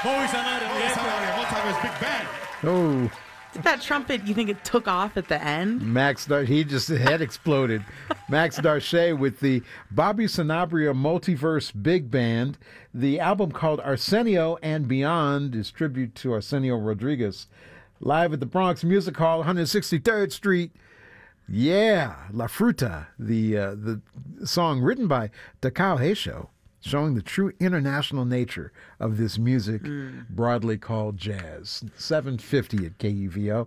Multi-verse big band. Oh, That trumpet, you think it took off at the end? he just head exploded. Max Darche with the Bobby Sanabria Multiverse Big Band. The album called Arsenio and Beyond is tribute to Arsenio Rodriguez. Live at the Bronx Music Hall, 163rd Street. Yeah, La Fruta, the song written by Takao Heisho, showing the true international nature of this music, broadly called jazz. 7:50 at KUVO.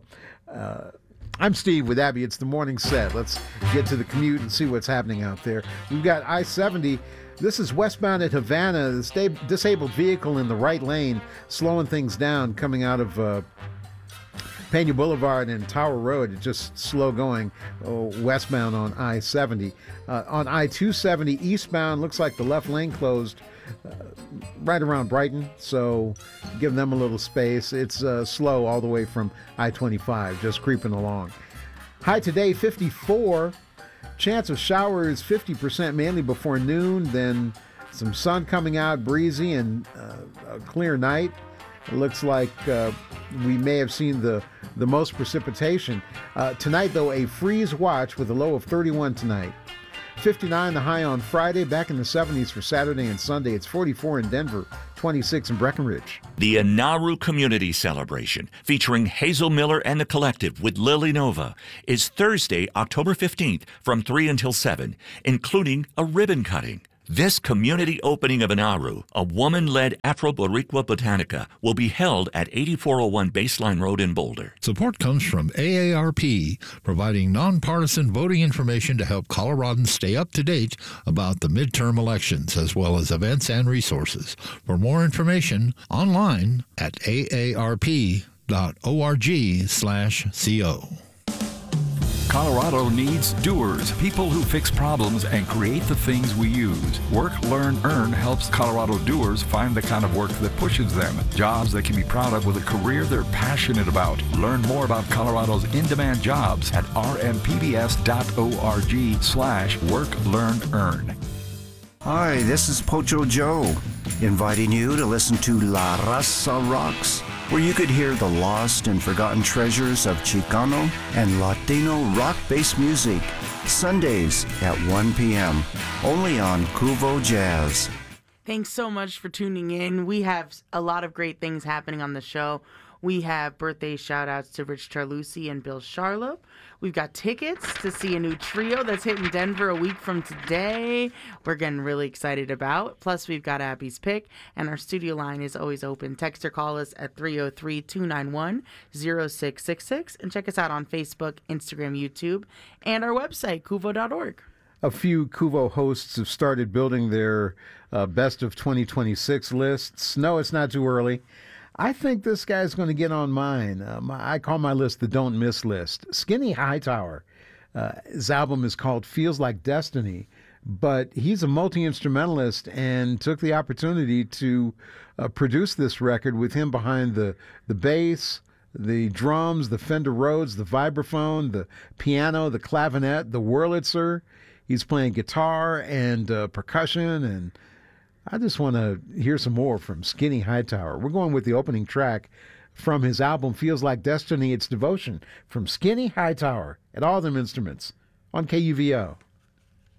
I'm Steve with Abby. It's the morning set. Let's get to the commute and see what's happening out there. We've got I-70. This is westbound at Havana. The disabled vehicle in the right lane, slowing things down, coming out of Pena Boulevard and Tower Road. It's just slow going westbound on I-70. On I-270 eastbound, looks like the left lane closed right around Brighton, so give them a little space. It's slow all the way from I-25, just creeping along. High today, 54. Chance of showers, 50%, mainly before noon. Then some sun coming out, breezy, and a clear night. It looks like we may have seen the most precipitation. Tonight, though, a freeze watch with a low of 31 tonight. 59 the high on Friday, back in the 70s for Saturday and Sunday. It's 44 in Denver, 26 in Breckenridge. The Inaru Community Celebration, featuring Hazel Miller and the Collective with Lily Nova, is Thursday, October 15th from 3 until 7, including a ribbon cutting. This community opening of Inaru, a woman-led Afro-Boricua Botanica, will be held at 8401 Baseline Road in Boulder. Support comes from AARP, providing nonpartisan voting information to help Coloradans stay up to date about the midterm elections, as well as events and resources. For more information, online at aarp.org/co. Colorado needs doers, people who fix problems and create the things we use. Work, Learn, Earn helps Colorado doers find the kind of work that pushes them. Jobs they can be proud of with a career they're passionate about. Learn more about Colorado's in-demand jobs at rmpbs.org/Work, Learn, Earn. Hi, this is Pocho Joe, inviting you to listen to La Raza Rocks, where you could hear the lost and forgotten treasures of Chicano and Latino rock-based music, Sundays at 1 p.m., only on Kuvo Jazz. Thanks so much for tuning in. We have a lot of great things happening on the show. We have birthday shout-outs to Rich Charlucci and Bill Charlotte. We've got tickets to see a new trio that's hitting Denver a week from today. We're getting really excited about. Plus, we've got Abby's Pick, and our studio line is always open. Text or call us at 303-291-0666, and check us out on Facebook, Instagram, YouTube, and our website, kuvo.org. A few Kuvo hosts have started building their best of 2026 lists. No, it's not too early. I think this guy's going to get on mine. I call my list the Don't Miss list. Skinny Hightower. His album is called Feels Like Destiny, but he's a multi-instrumentalist and took the opportunity to produce this record with him behind the bass, the drums, the Fender Rhodes, the vibraphone, the piano, the clavinet, the Wurlitzer. He's playing guitar and percussion, and I just want to hear some more from Skinny Hightower. We're going with the opening track from his album Feels Like Destiny. It's Devotion from Skinny Hightower at All Them Instruments on KUVO.